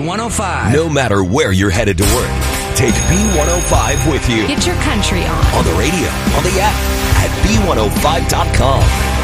B105. No matter where you're headed to work, take B105 with you. Get your country on. On the radio, on the app, at B105.com.